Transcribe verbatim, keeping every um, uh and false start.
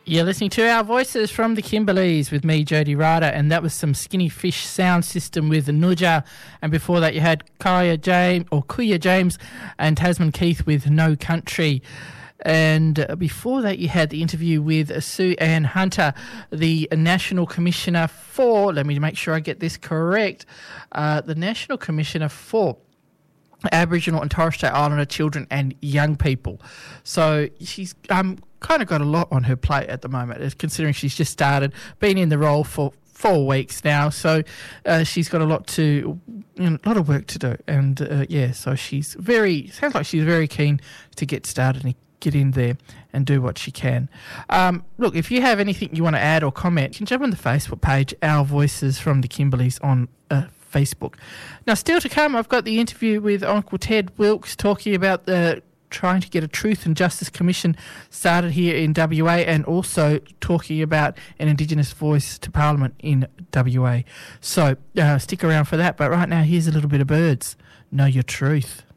You're listening to Our Voices from the Kimberleys with me, Jody Ryder, and that was some Skinny Fish sound system with Nuja, and before that you had Kaya James, or Kuya James and Tasman Keith with No Country. And before that you had the interview with Sue Ann Hunter, the National Commissioner for, let me make sure I get this correct, uh, the National Commissioner for Aboriginal and Torres Strait Islander children and young people. So she's um kind of got a lot on her plate at the moment, considering she's just started, been in the role for four weeks now. So uh, she's got a lot to, you know, a lot of work to do. And uh, yeah, so she's very, sounds like she's very keen to get started and get in there and do what she can. Um, look, if you have anything you want to add or comment, you can jump on the Facebook page, Our Voices from the Kimberleys on uh, Facebook. Now, still to come, I've got the interview with Uncle Ted Wilkes talking about the trying to get a Truth and Justice Commission started here in W A, and also talking about an Indigenous voice to Parliament in W A. So uh, stick around for that. But right now, here's a little bit of Birds. Know Your Truth.